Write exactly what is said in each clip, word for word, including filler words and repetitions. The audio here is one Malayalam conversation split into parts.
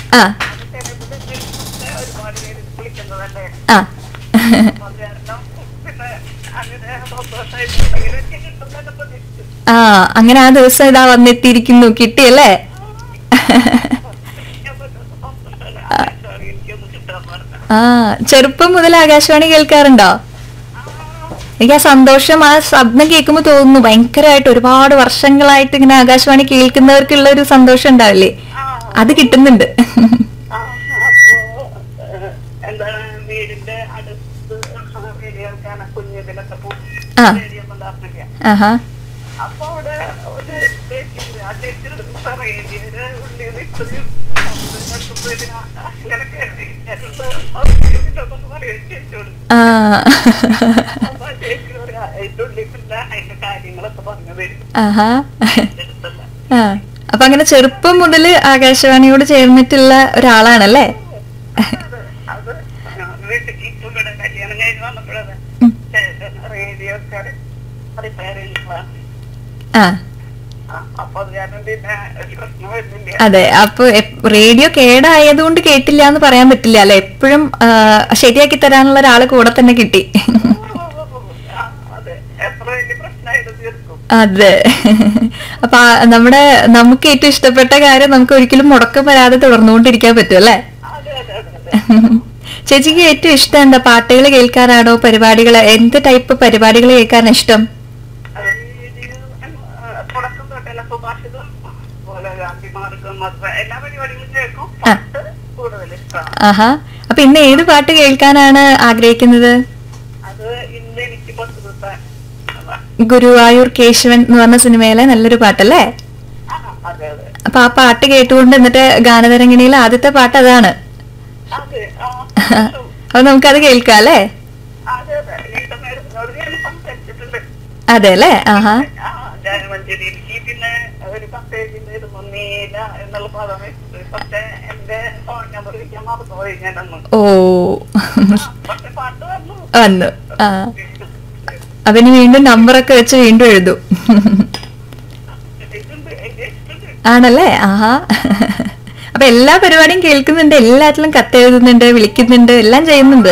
ആ ആ ആ അങ്ങനെ ആ ദിവസം ഇതാ വന്നെത്തിയിരിക്കുന്നു, കിട്ടിയല്ലേ? ആ ചെറുപ്പം മുതൽ ആകാശവാണി കേൾക്കാറുണ്ടോ? എനിക്ക് ആ സന്തോഷം, ആ ശബ്ദം കേൾക്കുമ്പോൾ തോന്നുന്നു ഭയങ്കരമായിട്ട് ഒരുപാട് വർഷങ്ങളായിട്ട് ഇങ്ങനെ ആകാശവാണി കേൾക്കുന്നവർക്കുള്ള ഒരു സന്തോഷം ഉണ്ടാവില്ലേ, അത് കിട്ടുന്നുണ്ട്. ആ ആഹാ ആ ആഹാ ആ അപ്പൊ അങ്ങനെ ചെറുപ്പം മുതല് ആകാശവാണിയോട് ചേർന്നിട്ടുള്ള ഒരാളാണല്ലേ? ആ അതെ, അപ്പൊ റേഡിയോ കേടായതുകൊണ്ട് കേട്ടില്ല എന്ന് പറയാൻ പറ്റില്ല അല്ലെ, എപ്പോഴും ശരിയാക്കി തരാനുള്ള ഒരാള് കൂടെ തന്നെ കിട്ടി. അതെ, അപ്പൊ നമ്മുടെ നമുക്ക് ഏറ്റവും ഇഷ്ടപ്പെട്ട കാര്യം നമുക്ക് ഒരിക്കലും മുടക്കം വരാതെ തുടർന്നുകൊണ്ടിരിക്കാൻ പറ്റും അല്ലെ? ചേച്ചിക്ക് ഏറ്റവും ഇഷ്ടം എന്താ, പാട്ടുകൾ കേൾക്കാനാണോ, പരിപാടികൾ, എന്ത് ടൈപ്പ് പരിപാടികൾ കേൾക്കാനാണ് ഇഷ്ടം? ആഹാ, അപ്പൊ ഇന്ന് ഏത് പാട്ട് കേൾക്കാനാണ് ആഗ്രഹിക്കുന്നത്? ഗുരുവായൂർ കേശവൻ എന്ന് പറഞ്ഞ സിനിമയിലെ നല്ലൊരു പാട്ടല്ലേ? അപ്പൊ ആ പാട്ട് കേട്ടുകൊണ്ട് എന്നിട്ട് ഗാനതരംഗിണിയിൽ ആദ്യത്തെ പാട്ട് അതാണ്. അപ്പൊ നമുക്കത് കേൾക്കാം അല്ലേ? അതെ അല്ലേ? ആഹാ ഓ വന്നു. ആ അപ്പൊ ഇനി വീണ്ടും നമ്പറൊക്കെ വെച്ച് വീണ്ടും എഴുതും ആണല്ലേ? ആഹാ, അപ്പൊ എല്ലാ പരിപാടിയും കേൾക്കുന്നുണ്ട്, എല്ലാത്തിലും കത്തെഴുതുന്നുണ്ട്, വിളിക്കുന്നുണ്ട്, എല്ലാം ചെയ്യുന്നുണ്ട്.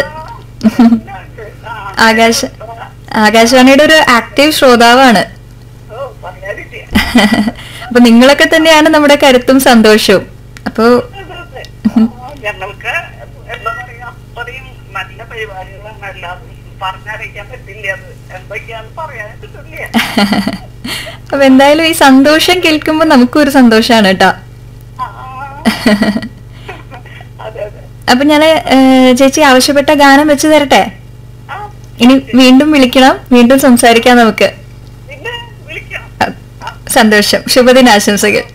ആകാശ ആകാശവാണിയുടെ ഒരു ആക്റ്റീവ് ശ്രോതാവാണ്. അപ്പൊ നിങ്ങളൊക്കെ തന്നെയാണ് നമ്മുടെ കരുത്തും സന്തോഷവും. അപ്പൊ അപ്പൊ എന്തായാലും ഈ സന്തോഷം കേൾക്കുമ്പോ നമുക്കും ഒരു സന്തോഷാണ് കേട്ടോ. അപ്പൊ ഞാന് ചേച്ചി ആവശ്യപ്പെട്ട ഗാനം വെച്ച് തരട്ടെ? ഇനി വീണ്ടും വിളിക്കണം, വീണ്ടും സംസാരിക്കാം നമുക്ക്. സന്തോഷം, ശുഭദിനാശംസകൾ.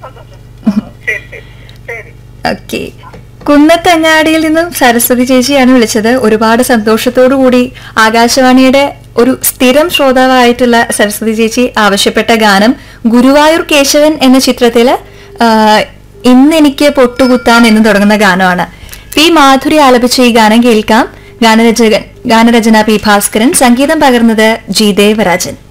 ഓക്കെ, കുന്നത്തങ്ങാടിയിൽ നിന്നും സരസ്വതി ചേച്ചിയാണ് വിളിച്ചത്. ഒരുപാട് സന്തോഷത്തോടു കൂടി ആകാശവാണിയുടെ ഒരു സ്ഥിരം ശ്രോതാവായിട്ടുള്ള സരസ്വതി ചേച്ചി ആവശ്യപ്പെട്ട ഗാനം ഗുരുവായൂർ കേശവൻ എന്ന ചിത്രത്തില് ഇന്നെനിക്ക് പൊട്ടുകുത്താൻ എന്ന് തുടങ്ങുന്ന ഗാനമാണ്. പി മാധുരി ആലപിച്ച ഈ ഗാനം കേൾക്കാം. ഗാനരചകൻ ഗാനരചന പി ഭാസ്കരൻ, സംഗീതം പകർന്നത് ജി ദേവരാജൻ.